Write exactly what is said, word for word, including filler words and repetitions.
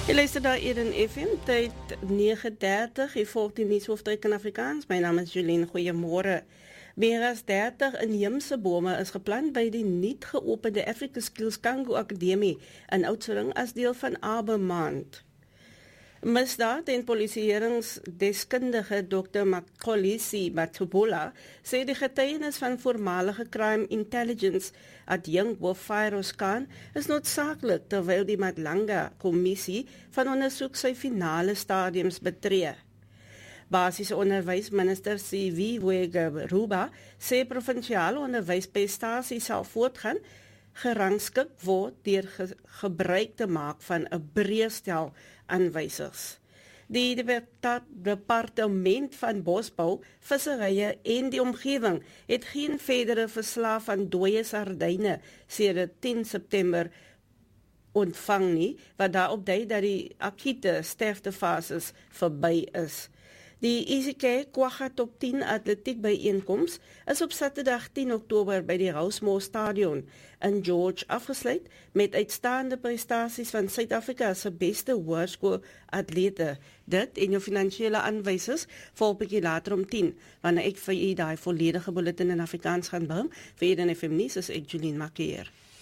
Jy luister daar Eden F M, tyd nege dertig, jy volg die nuushoofdryk in Afrikaans. My naam is Jolien, goeiemôre. Meer as dertig inheemse bome is geplant by die nuut geopende Africa Skills Kango Akademie in Oudtshoorn as deel van Abermaand. Misdaad en polisieeringsdeskundige dokter Makolisi Matubula sê die getuienis van voormalige crime intelligence adjunkt Wafairos Khan is noodsaaklik terwyl die Madlanga kommissie van ondersoek sy finale stadiums betree. Basiese onderwysminister Sivi Ruba sê provinsiale onderwysprestasie sal voortgaan gerangskik word deur ge gebruik te maak van 'n breë stel aanwysers. Die departement van Bosbou, Visserye en die omgewing het geen verdere verslag van dooie sardyne sedert tien September ontvang nie, wat daarop dui dat die akute sterftefases verby is. Die E C K Kwagga Top tien atletiek byeenkoms is op Saterdag tien Oktober by die Rosemore Stadion in George afgesluit met uitstaande prestasies van Suid-Afrika se beste hoërskool atlete. Dit en jou finansiële aanwysers volg bietjie later om tien, wanneer ek vir u daai volledige bulletin in Afrikaans gaan bring. Vir Eden F M nuus is ek Jolien Makier.